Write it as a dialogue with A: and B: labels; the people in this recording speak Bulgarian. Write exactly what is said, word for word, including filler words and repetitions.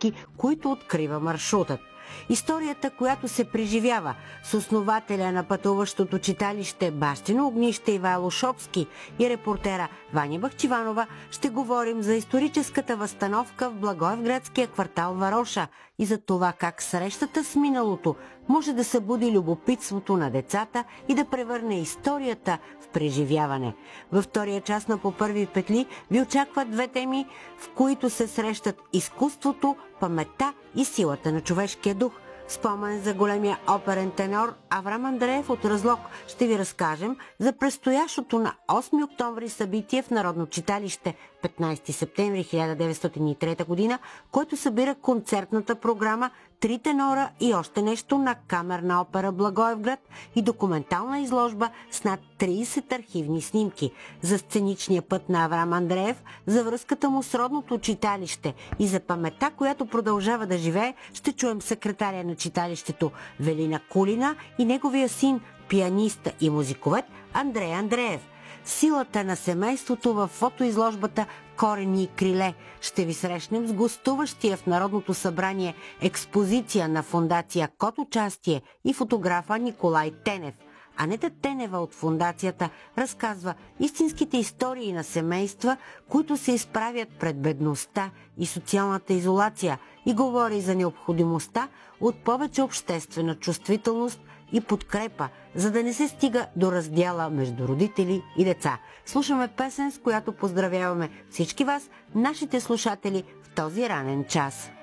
A: стъпки, които открива маршрутът. Историята, която се преживява с основателя на пътуващото читалище Бащино огнище Ивайло Шопски и репортера Ваня Бахчиванова, ще говорим за историческата възстановка в благоевградския квартал Вароша и за това как срещата с миналото може да събуди любопитството на децата и да превърне историята в преживяване. Във втория част на По първи петли ви очакват две теми, в които се срещат изкуството, паметта и силата на човешкия дух. Спомен за големия оперен тенор Аврам Андреев от Разлог ще ви разкажем за предстоящото на осми октомври събитие в Народно читалище петнайсети септември хиляда деветстотин и трета година, който събира концертната програма Три тенора и още нещо на Камерна опера Благоевград и документална изложба с над трийсет архивни снимки. За сценичния път на Аврам Андреев, за връзката му с родното читалище и за паметта, която продължава да живее, ще чуем секретаря на читалището Велина Кулина и неговия син, пианиста и музиковед Андрей Андреев. Силата на семейството във фотоизложбата Корени и криле. Ще ви срещнем с гостуващия в Народното събрание експозиция на фондация Код участие и фотографа Николай Тенев. Анета Тенева от фондацията разказва истинските истории на семейства, които се изправят пред бедността и социалната изолация и говори за необходимостта от повече обществена чувствителност и подкрепа, за да не се стига до раздяла между родители и деца. Слушаме песен, с която поздравяваме всички вас, нашите слушатели, в този ранен час.